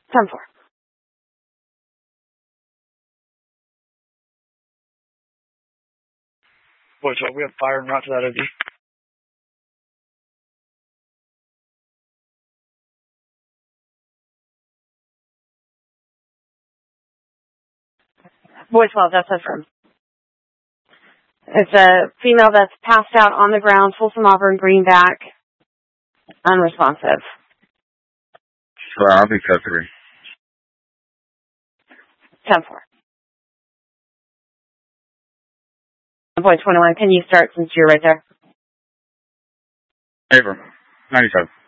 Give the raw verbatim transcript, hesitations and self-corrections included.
ten four. Boys, well, we have fire en route to that O D. Boy twelve, that's affirmed. It's a female that's passed out on the ground, Folsom Auburn, Greenback, unresponsive. So I'll be code three. ten four. Boy twenty-one, can you start since you're right there? Abram, ninety-seven.